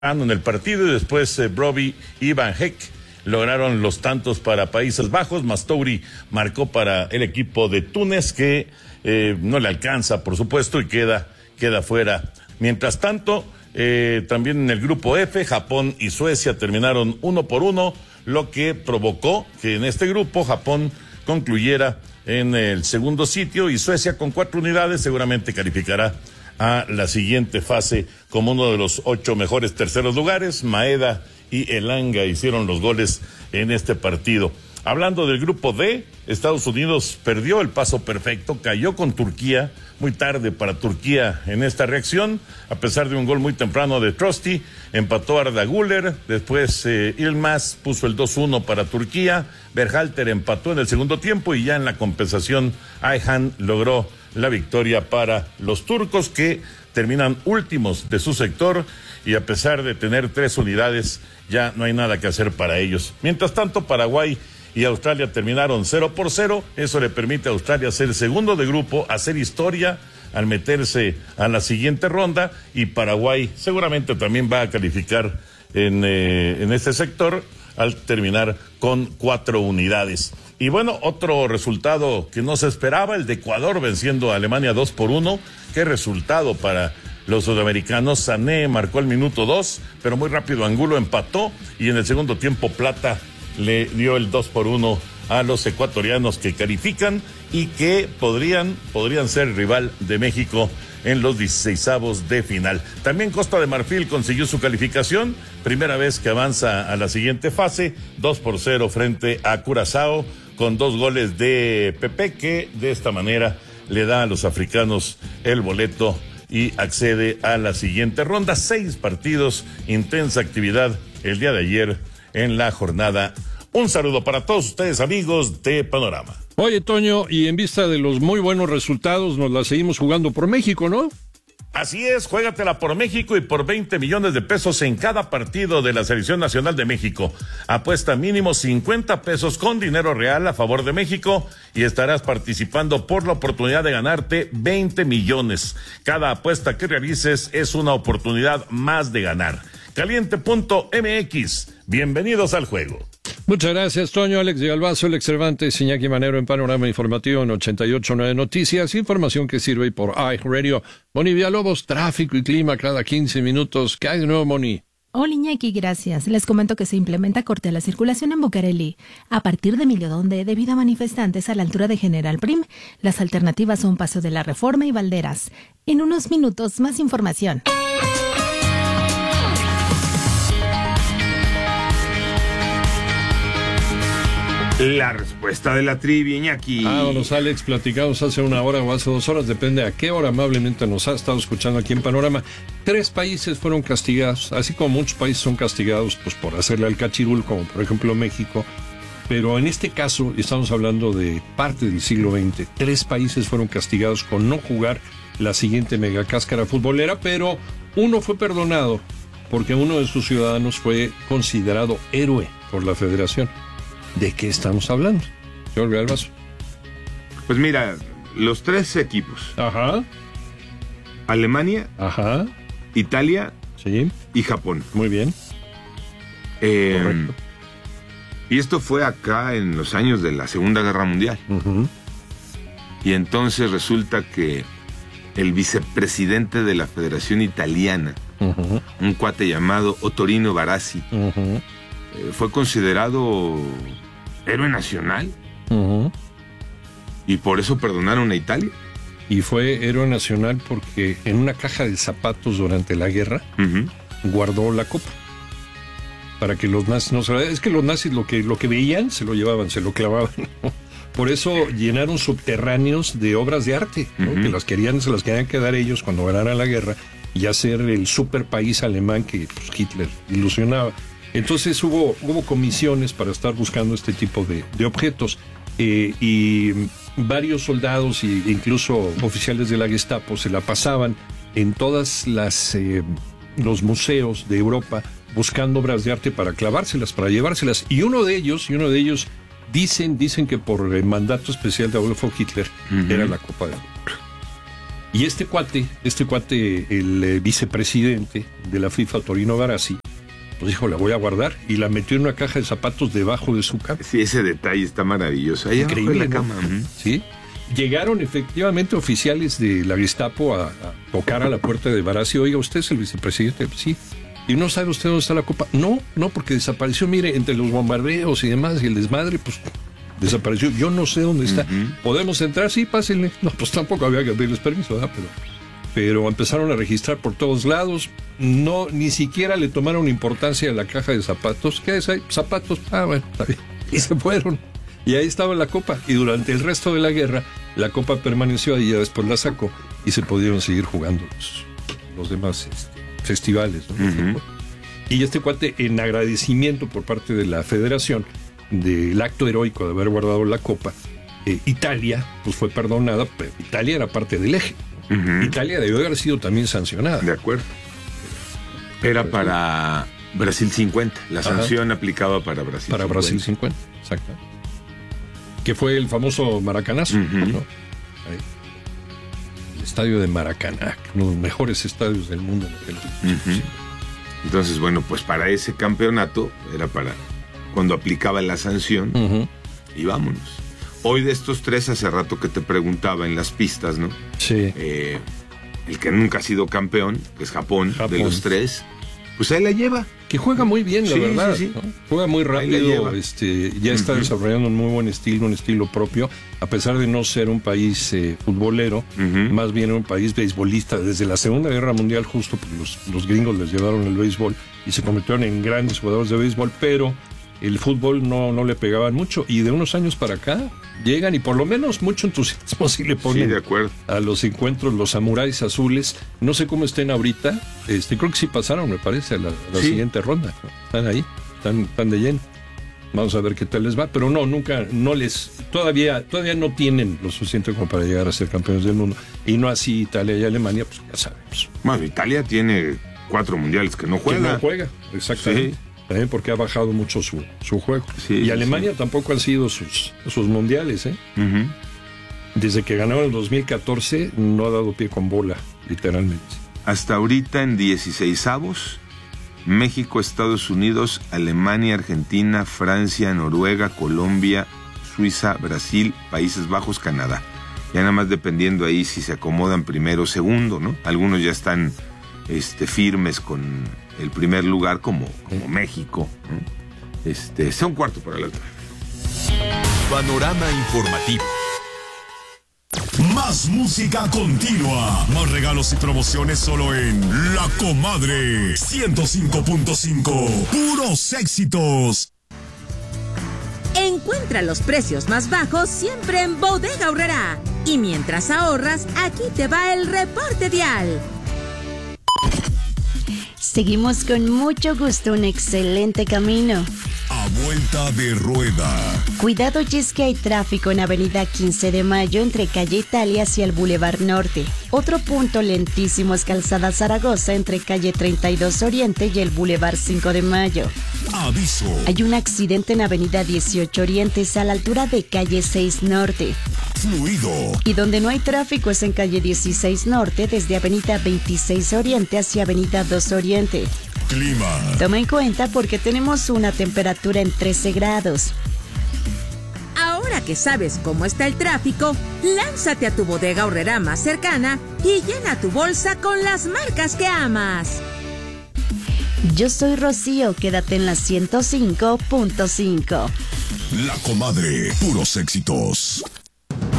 en el partido y después Brobbey y Van Heck lograron los tantos para Países Bajos. Mastouri marcó para el equipo de Túnez que no le alcanza, por supuesto, y queda fuera. Mientras tanto, también en el grupo F, Japón y Suecia terminaron 1-1, lo que provocó que en este grupo Japón concluyera en el segundo sitio y Suecia con 4 unidades seguramente calificará a la siguiente fase como uno de los 8 mejores terceros lugares. Maeda y Elanga hicieron los goles en este partido. Hablando del grupo D, Estados Unidos perdió el paso perfecto, cayó con Turquía, muy tarde para Turquía en esta reacción, a pesar de un gol muy temprano de Trusty, empató Arda Güler, después Yilmaz puso el 2-1 para Turquía, Berhalter empató en el segundo tiempo y ya en la compensación Ayhan logró la victoria para los turcos que terminan últimos de su sector y a pesar de tener 3 unidades ya no hay nada que hacer para ellos. Mientras tanto, Paraguay y Australia terminaron 0-0, eso le permite a Australia ser segundo de grupo, hacer historia al meterse a la siguiente ronda y Paraguay seguramente también va a calificar en este sector al terminar con 4 unidades. Y bueno, otro resultado que no se esperaba, el de Ecuador venciendo a Alemania 2-1. Qué resultado para los sudamericanos. Sané marcó el minuto 2, pero muy rápido Angulo empató y en el segundo tiempo Plata le dio el 2-1 a los ecuatorianos que califican y que podrían ser rival de México en los 16avos de final. También Costa de Marfil consiguió su calificación, primera vez que avanza a la siguiente fase, 2-0 frente a Curazao, con 2 goles de Pepe, que de esta manera le da a los africanos el boleto y accede a la siguiente ronda. 6 partidos, intensa actividad el día de ayer en la jornada. Un saludo para todos ustedes, amigos de Panorama. Oye, Toño, y en vista de los muy buenos resultados, nos la seguimos jugando por México, ¿no? Así es, juégatela por México y por 20 millones de pesos en cada partido de la Selección Nacional de México. Apuesta mínimo 50 pesos con dinero real a favor de México y estarás participando por la oportunidad de ganarte 20 millones. Cada apuesta que realices es una oportunidad más de ganar. Caliente.mx, bienvenidos al juego. Muchas gracias, Toño. Alex de Albazo, Alex Cervantes, Iñaki Manero en Panorama Informativo en 88.9 Noticias. Información que sirve por iHeartRadio. Moni Villalobos, tráfico y clima cada 15 minutos. ¿Qué hay de nuevo, Moni? Hola, Iñaki, gracias. Les comento que se implementa corte a la circulación en Bucareli a partir de Emilio Donde debido a manifestantes a la altura de General Prim. Las alternativas son Paso de la Reforma y Valderas. En unos minutos, más información. La respuesta de la trivia, Iñaki. Vámonos, Alex, platicamos hace 1 hora o hace 2 horas, depende a qué hora amablemente nos ha estado escuchando aquí en Panorama. 3 países fueron castigados, así como muchos países son castigados pues por hacerle al cachirul, como por ejemplo México. Pero en este caso, estamos hablando de parte del siglo XX, 3 países fueron castigados con no jugar la siguiente megacáscara futbolera, pero uno fue perdonado porque uno de sus ciudadanos fue considerado héroe por la federación. ¿De qué estamos hablando, Jorge Albazo? Pues mira, los 3 equipos. Ajá. Alemania. Ajá. Italia. Sí. Y Japón. Muy bien. Correcto. Y esto fue acá en los años de la Segunda Guerra Mundial. Uh-huh. Y entonces resulta que el vicepresidente de la Federación Italiana, uh-huh, un cuate llamado Ottorino Barassi, uh-huh, fue considerado héroe nacional, uh-huh, y por eso perdonaron a Italia. Y fue héroe nacional porque en una caja de zapatos durante la guerra, uh-huh, guardó la copa para que los nazis no se... Es que los nazis lo que veían se lo llevaban, se lo clavaban, ¿no? Por eso llenaron subterráneos de obras de arte, ¿no? Uh-huh. Que se las querían quedar ellos cuando ganaran la guerra y hacer el super país alemán que pues, Hitler ilusionaba. Entonces hubo comisiones para estar buscando este tipo de objetos y varios soldados e incluso oficiales de la Gestapo se la pasaban en todas los museos de Europa buscando obras de arte para clavárselas, para llevárselas. Y uno de ellos dicen que por el mandato especial de Adolfo Hitler, uh-huh, era la Copa de Oro. Y este cuate, el vicepresidente de la FIFA, Ottorino Barassi, pues dijo, la voy a guardar, y la metió en una caja de zapatos debajo de su cama. Sí, ese detalle está maravilloso. Ahí increíble, abajo de la cama. ¿no? Sí. Llegaron efectivamente oficiales de la Gestapo a tocar a la puerta de Barassi. Oiga, ¿usted es el vicepresidente? Sí. ¿Y no sabe usted dónde está la copa? No, porque desapareció. Mire, entre los bombardeos y demás y el desmadre, pues desapareció. Yo no sé dónde está. ¿Podemos entrar? Sí, pásenle. No, pues tampoco había que pedirles permiso, ¿verdad? Pero empezaron a registrar por todos lados. No, ni siquiera le tomaron importancia a la caja de zapatos. ¿Qué es ahí? Zapatos. Ah, bueno, está bien. Y se fueron. Y ahí estaba la copa. Y durante el resto de la guerra, la copa permaneció ahí, ya después la sacó y se pudieron seguir jugando los demás festivales, ¿no? Y este cuate, en agradecimiento por parte de la federación del acto heroico de haber guardado la copa, Italia pues fue perdonada, pero Italia era parte del eje. Italia debió haber sido también sancionada. De acuerdo. Era para Brasil 50. La sanción aplicaba para Brasil 50. Para Brasil 50, exacto. Que fue el famoso Maracanazo, ¿no? Ahí. El estadio de Maracaná, uno de los mejores estadios del mundo. Entonces, bueno, pues para ese campeonato era para cuando aplicaba la sanción y vámonos. Hoy de estos tres, hace rato que te preguntaba en las pistas, ¿no? Sí. El que nunca ha sido campeón, que es Japón. De los tres, pues ahí la lleva. Que juega muy bien, la verdad. Sí. ¿No? Juega muy rápido, ya está desarrollando un muy buen estilo, un estilo propio, a pesar de no ser un país futbolero, más bien un país beisbolista. Desde la Segunda Guerra Mundial, justo porque los gringos les llevaron el béisbol y se convirtieron en grandes jugadores de béisbol, pero el fútbol no le pegaban mucho, y de unos años para acá llegan, y por lo menos mucho entusiasmo sí le ponen de acuerdo. A los encuentros, los samuráis azules. No sé cómo estén ahorita, creo que sí pasaron, me parece, a la siguiente ronda. Están ahí, están de lleno. Vamos a ver qué tal les va, pero todavía no tienen lo suficiente como para llegar a ser campeones del mundo, y no así Italia y Alemania, pues ya sabemos. Bueno, Italia tiene 4 mundiales que no juega. Exactamente. Sí. También porque ha bajado mucho su juego. Y Alemania tampoco han sido sus mundiales, ¿eh? Desde que ganaron en 2014 no ha dado pie con bola, literalmente. Hasta ahorita en 16avos, México, Estados Unidos, Alemania, Argentina, Francia, Noruega, Colombia, Suiza, Brasil, Países Bajos, Canadá. Ya nada más dependiendo ahí si se acomodan primero o segundo, ¿no? Algunos ya están firmes con el primer lugar, como México, ¿no? Son cuarto para la otra. Panorama informativo. Más música continua, más regalos y promociones solo en La Comadre 105.5. Puros éxitos. Encuentra los precios más bajos siempre en Bodega Aurrerá. Y mientras ahorras, aquí te va el reporte vial. Seguimos con mucho gusto un excelente camino. A vuelta de rueda. Cuidado, y es que hay tráfico en Avenida 15 de Mayo entre Calle Italia hacia el Boulevard Norte. Otro punto lentísimo es Calzada Zaragoza entre Calle 32 Oriente y el Boulevard 5 de Mayo. Aviso. Hay un accidente en Avenida 18 Oriente a la altura de Calle 6 Norte. Fluido. Y donde no hay tráfico es en Calle 16 Norte desde Avenida 26 Oriente hacia Avenida 2 Oriente. Clima. Toma en cuenta porque tenemos una temperatura en 13 grados. Ahora que sabes cómo está el tráfico, lánzate a tu Bodega Aurrerá más cercana y llena tu bolsa con las marcas que amas. Yo soy Rocío, quédate en la 105.5. La Comadre, puros éxitos.